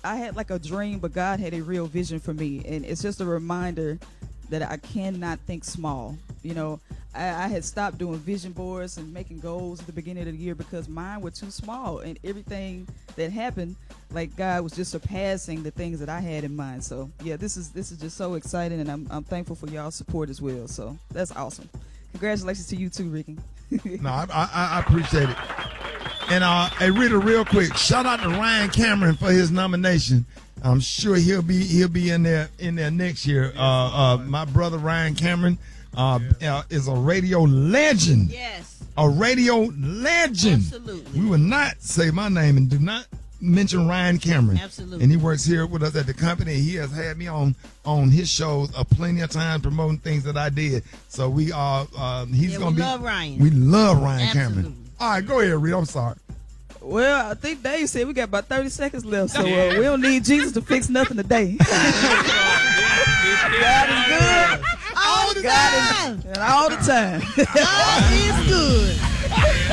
I had like a dream, but God had a real vision for me, and it's just a reminder that I cannot think small. You know, I had stopped doing vision boards and making goals at the beginning of the year because mine were too small, and everything that happened, like God was just surpassing the things that I had in mind. So yeah, this is just so exciting, and I'm thankful for y'all's support as well. So that's awesome. Congratulations to you too, Ricky. No, I appreciate it. And hey, Rita, real quick, shout out to Ryan Cameron for his nomination. I'm sure he'll be in there next year. My brother Ryan Cameron is a radio legend. Yes. A radio legend. Absolutely. We will not say my name and do not mention Ryan Cameron. Absolutely. And he works here with us at the company. He has had me on his shows plenty of times promoting things that I did. So we are he's gonna be. We love Ryan. We love Ryan Absolutely. Cameron. All right, go ahead, Rita. I'm sorry. Well, I think Dave said we got about 30 seconds left, so we don't need Jesus to fix nothing today. God is good. All the time. And all the time. God is good.